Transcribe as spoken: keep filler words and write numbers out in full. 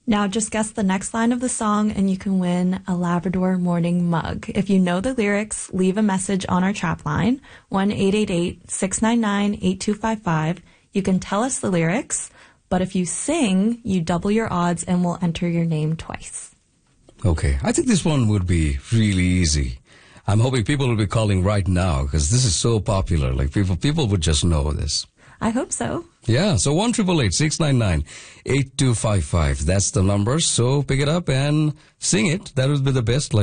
Now just guess the next line of the song and you can win a Labrador morning mug. If you know the lyrics, leave a message on our chat line, one eight eight eight, six nine nine, eight two five five. You can tell us the lyrics, but if you sing, you double your odds and we'll enter your name twice. Okay, I think this one would be really easy. I'm hoping people will be calling right now because this is so popular. Like people, people would just know this. I hope so. Yeah, so one triple eight six nine nine eight two five five. That's the number. So pick it up and sing it. That would be the best. Like